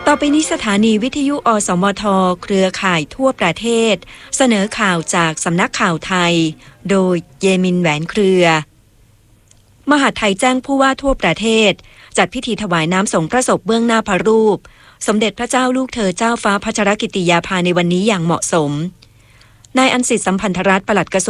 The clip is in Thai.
ต่อไปนี้สถานีวิทยุอสมทเครือข่ายทั่วประเทศเสนอข่าวจากสำนักข่าวไทยโดยเยมินแหวนเครือมหาดไทยแจ้งผู้ว่าทั่วประเทศจัดพิธีถวายน้ำสงฆ์พระศพเบื้องหน้าพระรูปสมเด็จพระเจ้าลูกเธอเจ้าฟ้าพัชรกิติยาภาในวันนี้อย่างเหมาะสมนายอันสิทธิ์สัมพันธรัตน์ปลัดกระทรวง